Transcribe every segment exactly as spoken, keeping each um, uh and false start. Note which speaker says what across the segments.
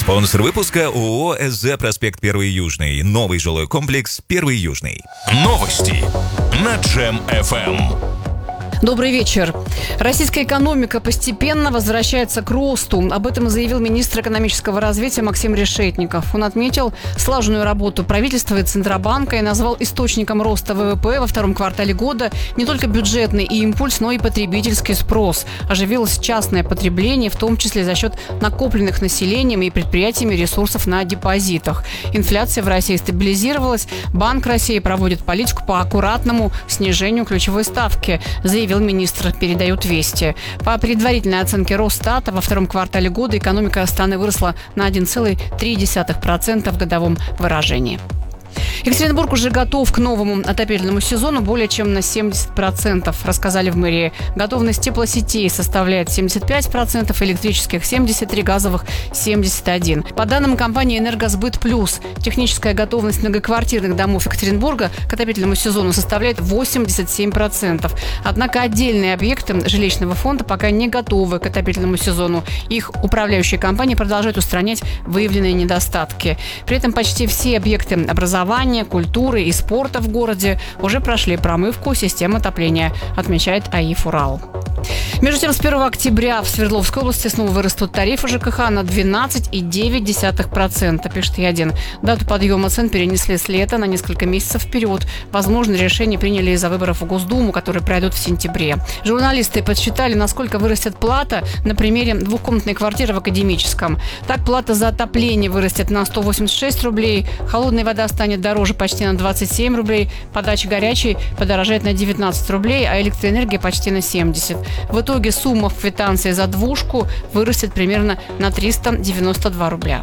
Speaker 1: Спонсор выпуска ООО СЗ «Проспект Первый Южный». Новый жилой комплекс «Первый Южный».
Speaker 2: Новости на Джем эф эм.
Speaker 3: Добрый вечер. Российская экономика постепенно возвращается к росту. Об этом заявил министр экономического развития Максим Решетников. Он отметил слаженную работу правительства и Центробанка и назвал источником роста ВВП во втором квартале года не только бюджетный и импульс, но и потребительский спрос. Оживилось частное потребление, в том числе за счет накопленных населением и предприятиями ресурсов на депозитах. Инфляция в России стабилизировалась. Банк России проводит политику по аккуратному снижению ключевой ставки, заявил министр, передают «Вести». По предварительной оценке Росстата, во втором квартале года экономика страны выросла на один целых три десятых процента в годовом выражении. Екатеринбург уже готов к новому отопительному сезону более чем на семьдесят процентов, рассказали в мэрии. Готовность теплосетей составляет семьдесят пять процентов, электрических семьдесят три процента, газовых семьдесят один процент. По данным компании «Энергосбыт Плюс», техническая готовность многоквартирных домов Екатеринбурга к отопительному сезону составляет восемьдесят семь процентов. Однако отдельные объекты жилищного фонда пока не готовы к отопительному сезону. Их управляющие компании продолжают устранять выявленные недостатки. При этом почти все объекты образования, культуры и спорта в городе уже прошли промывку системы отопления, отмечает АИФ «Урал». Между тем, с первого октября в Свердловской области снова вырастут тарифы ЖКХ на двенадцать целых девять десятых процента, пишет Е один. Дату подъема цен перенесли с лета на несколько месяцев вперед. Возможно, решение приняли из-за выборов в Госдуму, которые пройдут в сентябре. Журналисты подсчитали, насколько вырастет плата на примере двухкомнатной квартиры в Академическом. Так, плата за отопление вырастет на сто восемьдесят шесть рублей, холодная вода станет дороже почти на двадцать семь рублей, подача горячей подорожает на девятнадцать рублей, а электроэнергия почти на семьдесят. В итоге сумма в квитанции за двушку вырастет примерно на триста девяносто два рубля.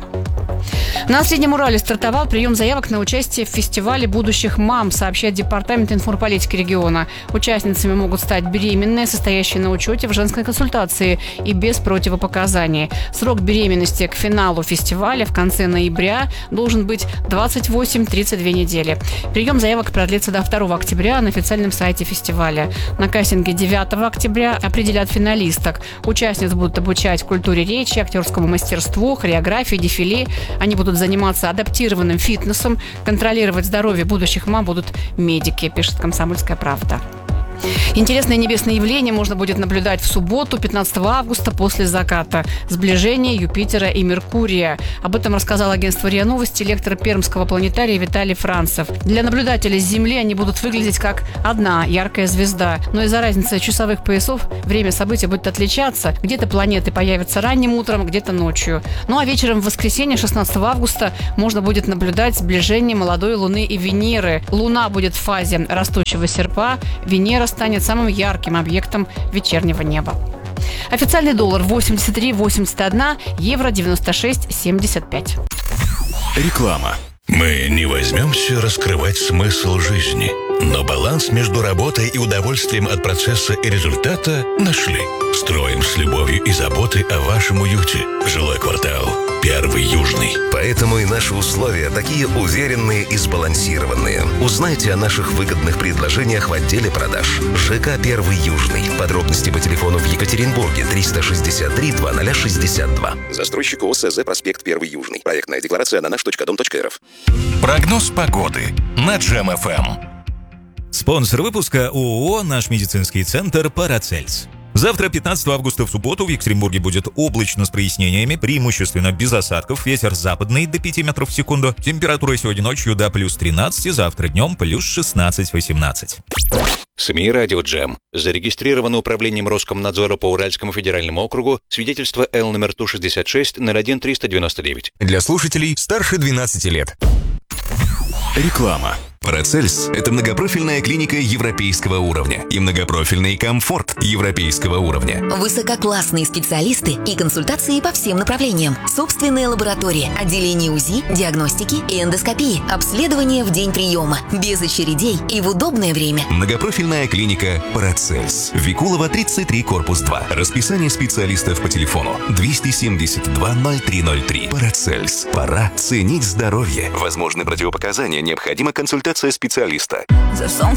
Speaker 3: На Среднем Урале стартовал прием заявок на участие в фестивале будущих мам, сообщает Департамент информполитики региона. Участницами могут стать беременные, состоящие на учете в женской консультации и без противопоказаний. Срок беременности к финалу фестиваля в конце ноября должен быть двадцать восемь - тридцать две недели. Прием заявок продлится до второго октября на официальном сайте фестиваля. На кастинге девятого октября определят финалисток. Участниц будут обучать культуре речи, актерскому мастерству, хореографии, дефиле. Они будут заниматься адаптированным фитнесом, контролировать здоровье будущих мам будут медики, пишет «Комсомольская правда». Интересное небесное явление можно будет наблюдать в субботу, пятнадцатого августа, после заката. Сближение Юпитера и Меркурия. Об этом рассказал агентство РИА Новости лектор Пермского планетария Виталий Францев. Для наблюдателей с Земли они будут выглядеть как одна яркая звезда. Но из-за разницы часовых поясов время события будет отличаться. Где-то планеты появятся ранним утром, где-то ночью. Ну а вечером в воскресенье, шестнадцатого августа, можно будет наблюдать сближение молодой Луны и Венеры. Луна будет в фазе растущего серпа, Венера станет самым ярким объектом вечернего неба. Официальный доллар восемьдесят три восемьдесят один, евро девяносто шесть семьдесят пять.
Speaker 2: Реклама.
Speaker 4: Мы не возьмемся раскрывать смысл жизни, но баланс между работой и удовольствием от процесса и результата нашли. Строим с любовью и заботой о вашем уюте. Жилой квартал «Первый Южный».
Speaker 5: Поэтому и наши условия такие уверенные и сбалансированные. Узнайте о наших выгодных предложениях в отделе продаж. ЖК «Первый Южный». Подробности по телефону в Екатеринбурге триста шестьдесят три двадцать шестьдесят два. Застройщик ООО СЗ «Проспект Первый Южный». Проектная декларация на наш точка дом точка эр эф.
Speaker 2: Прогноз погоды на Джем эф эм.
Speaker 1: Спонсор выпуска ООО «Наш медицинский центр Парацельс». Завтра, пятнадцатого августа, в субботу, в Екатеринбурге будет облачно с прояснениями, преимущественно без осадков, ветер западный до пяти метров в секунду, температура сегодня ночью до плюс тринадцати, завтра днем плюс шестнадцать-восемнадцать.
Speaker 6: СМИ «Радио Джем». Зарегистрировано управлением Роскомнадзора по Уральскому федеральному округу свидетельство Л номер Ту шестьдесят шесть ноль один триста девяносто девять.
Speaker 2: Для слушателей старше двенадцати лет. Реклама.
Speaker 5: Парацельс – это многопрофильная клиника европейского уровня и многопрофильный комфорт европейского уровня.
Speaker 7: Высококлассные специалисты и консультации по всем направлениям. Собственная лаборатория, отделение УЗИ, диагностики и эндоскопии, обследование в день приема, без очередей и в удобное время.
Speaker 5: Многопрофильная клиника Парацельс. Викулова, тридцать три, корпус два. Расписание специалистов по телефону двести семьдесят два ноль три ноль три. Парацельс. Пора ценить здоровье. Возможны противопоказания, необходима консультация специалиста.